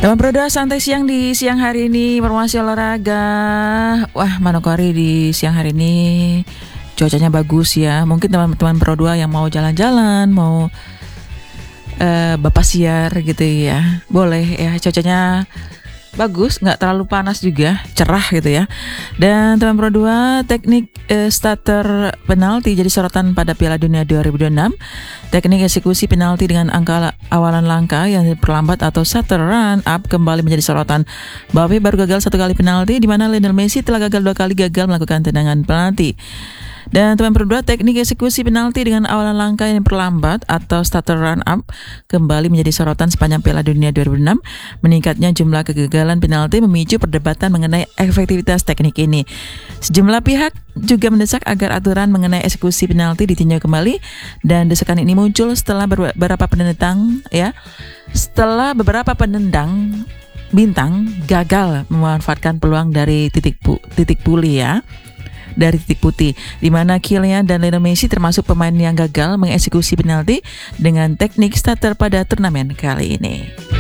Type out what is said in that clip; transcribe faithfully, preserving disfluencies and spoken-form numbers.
Teman Proda santai siang di siang hari ini, informasi olahraga. Wah, Manokwari di siang hari ini cuacanya bagus ya. Mungkin teman-teman Pro dua yang mau jalan-jalan, mau uh, bapak siar gitu ya, boleh ya, cuacanya bagus, nggak terlalu panas juga, cerah gitu ya. Dan teman Pro dua, teknik eh, starter penalti jadi sorotan pada Piala Dunia dua ribu dua puluh enam. Teknik eksekusi penalti dengan angka awalan langkah yang diperlambat atau starter run up kembali menjadi sorotan. Mbappe baru gagal satu kali penalti, di mana Lionel Messi telah gagal dua kali gagal melakukan tendangan penalti. Dan teman Pro dua, teknik eksekusi penalti dengan awalan langkah yang diperlambat atau starter run up kembali menjadi sorotan sepanjang Piala Dunia dua ribu enam. Meningkatnya jumlah kegagalan penalti memicu perdebatan mengenai efektivitas teknik ini. Sejumlah pihak juga mendesak agar aturan mengenai eksekusi penalti ditinjau kembali, dan desakan ini muncul setelah beberapa penendang ya. Setelah beberapa penendang bintang gagal memanfaatkan peluang dari titik pu, titik puli ya. Dari titik putih, di mana Kylian dan Lionel Messi termasuk pemain yang gagal mengeksekusi penalti dengan teknik starter pada turnamen kali ini.